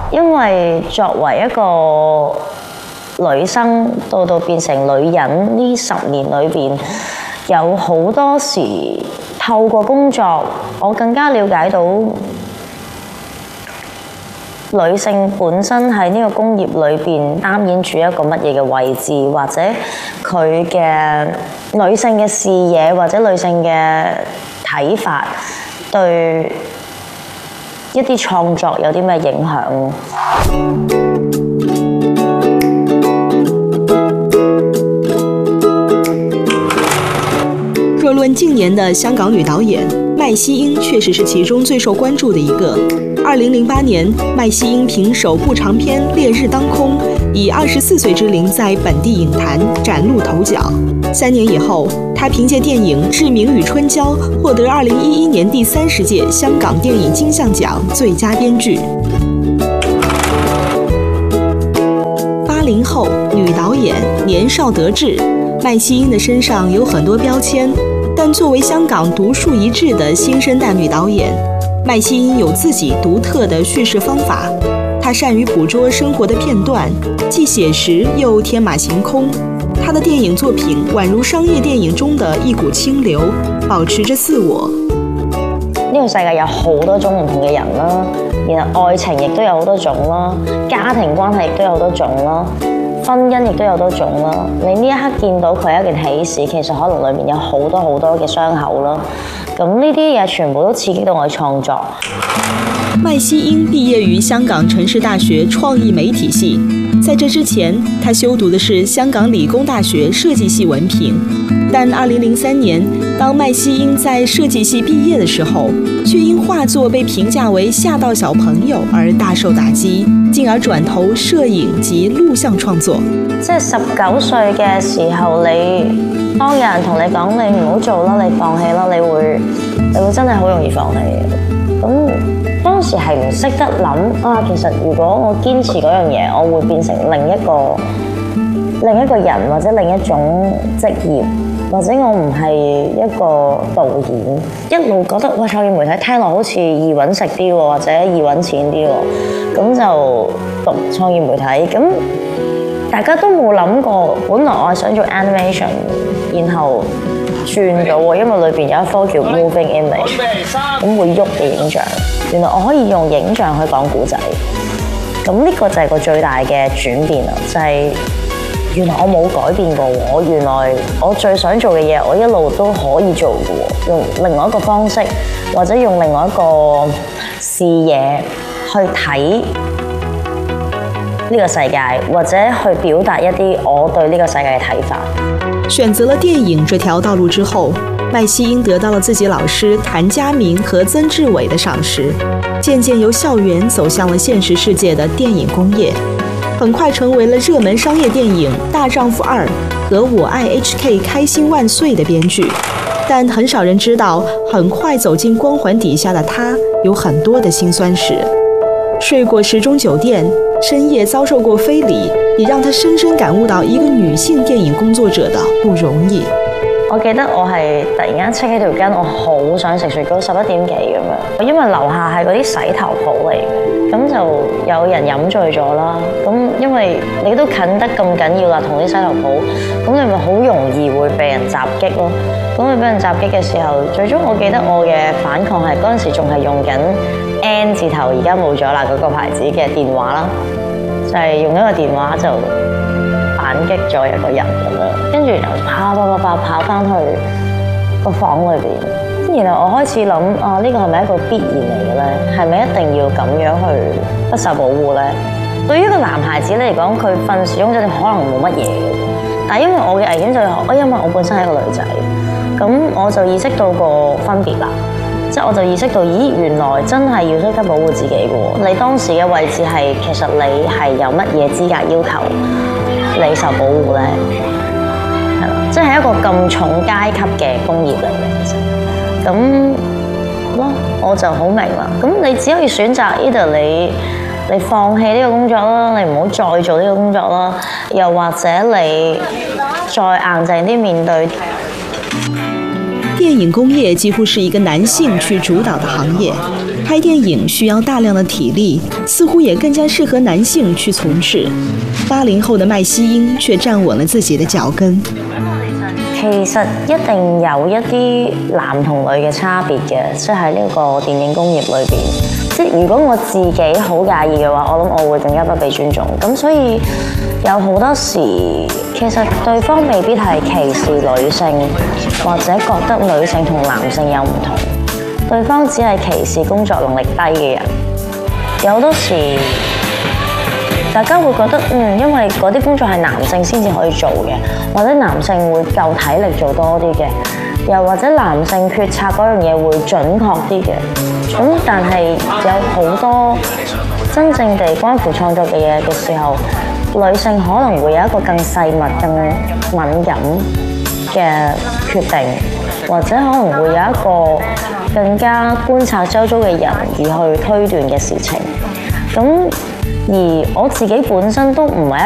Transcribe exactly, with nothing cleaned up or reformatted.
因為作為一個女生到到變成女人呢十年裏邊，有好多時透過工作，我更加了解到女性本身喺呢個工業裏邊擔演住一個乜嘢嘅位置，或者佢嘅女性嘅視野或者女性嘅睇法對一啲創作有啲咩影響？ 若论近年的香港女导演，麦西英确实是其中最受关注的一个。二零零八年，麦西英凭首部长片《烈日当空》，以二十四岁之龄在本地影坛崭露头角。三年以后，她凭借电影《志明与春娇》获得二零一一年第三十届香港电影金像奖最佳编剧。八零后女导演，年少得志，麦西英的身上有很多标签，但作为香港独树一帜的新生代女导演，麦西英有自己独特的叙事方法。她善于捕捉生活的片段，既写实又天马行空。她的电影作品宛如商业電影中的一股清流，保持着自我。 呢個世界有好多種唔同嘅人啦，然後愛情亦都有好多種啦，家庭關係亦都有好多種啦，婚姻亦都有好多種啦。你呢一刻見到佢係一件喜事，其實可能裡面有好多好多嘅傷口啦。咁呢啲嘢全部都刺激到我嘅創作。 麦西英畢業於香港城市大學創意媒體系，在這之前，她修讀的是香港理工大學設計系文憑。但二零零三年，當麥西英在設計系畢業的時候，卻因畫作被評價為嚇到小朋友而大受打擊，進而轉投攝影及錄像創作。 即係十九歲嘅時候，你當有人同你講你唔好做啦，你放棄啦，你會你會真係好容易放棄嘅。咁當時係唔識得諗啊，其實如果我堅持嗰樣嘢，我會變成另一個另一個人或者另一種職業，或者我唔係一個導演，一路覺得哇創意媒體聽落好似易揾食啲喎，或者易揾錢啲喎，咁就讀創意媒體。咁大家都冇諗過，本來我係想做 animation， 然後轉咗喎，因為裏邊有一科叫 moving image， 咁會喐嘅影像。原來我可以用影像去講故仔，咁呢個就係個最大嘅轉變啦，就係、是、原來我冇改變過我，原來我最想做嘅嘢，我一路都可以做嘅喎，用另外一個方式，或者用另外一個視野去睇呢個世界，或者去表達一啲我對呢個世界嘅睇法。 選擇了電影這條道路之後，麥西英得到了自己老師譚家明和曾志偉的賞識，漸漸由校園走向了現實世界的電影工業，很快成為了熱門商業電影《大丈夫二》和《我愛 H K 開心萬歲》的編劇。但很少人知道，很快走進光環底下的她有很多的辛酸史。睡過時鐘酒店，深夜遭受過非禮，也讓她深深感悟到一個女性電影工作者的不容易。 我記得我係突然間戚起條筋，我好想食雪糕，十一點幾咁樣。因為樓下係嗰啲洗頭鋪嚟嘅，咁就有人飲醉咗啦。咁因為你都近得咁緊要啦，同啲洗頭鋪，咁你咪好容易會被人襲擊咯。咁你俾人襲擊嘅時候，最終我記得我嘅反抗係嗰陣時仲係用緊 N 字頭，而家冇咗啦嗰個牌子嘅電話啦，就係、是、用一個電話就反擊咗一個人咁樣，跟住然後跑跑跑跑跑翻去個房裏邊，然後我開始諗啊，呢、這個係咪一個必然嚟嘅咧？係咪一定要咁樣去不受保護咧？對於一個男孩子嚟講，佢瞓時鐘酒店可能冇乜嘢嘅，但係因為我嘅危險就係，我因為我本身係一個女仔，咁我就意識到個分別啦。即係我就意識到，咦，原來真係要識得保護自己嘅喎。你當時嘅位置係，其實你係有乜嘢資格要求你受保護咧？係啦，即係一個咁重階級嘅工業嚟嘅，其實咁咯，我就好明啦。咁你只可以選擇 either 你你放棄呢個工作啦，你唔好再做呢個工作啦，又或者你再硬淨啲面對。 電影工業幾乎是一個男性去主導的行業， 拍電影需要大量的體力，似乎也更加適合男性去從事。八零後的麥希英卻站穩了自己的腳跟。 其實一定有一啲男同女嘅差別嘅，即係喺呢個電影工業裏邊。即係如果我自己好介意嘅話，我諗我會更加不被尊重。咁所以有好多時，其實對方未必係歧視女性，或者覺得女性同男性有唔同，對方只係歧視工作能力低嘅人。有好多時，大家會覺得嗯，因為嗰啲工作係男性先至可以做嘅，或者男性會夠體力做多啲嘅，又或者男性決策嗰樣嘢會準確啲嘅。咁但係有好多真正地關乎創作嘅嘢嘅時候，女性可能會有一個更細密、更敏感嘅決定，或者可能會有一個更加觀察周遭嘅人而去推斷嘅事情。咁而我自己本身都唔係